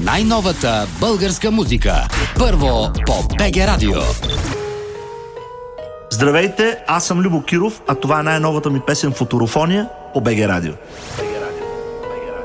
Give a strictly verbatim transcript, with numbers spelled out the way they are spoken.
най-новата българска музика. Първо по БГ Радио. Здравейте, аз съм Любо Киров, а това е най-новата ми песен "Футурофония" по БГ Радио.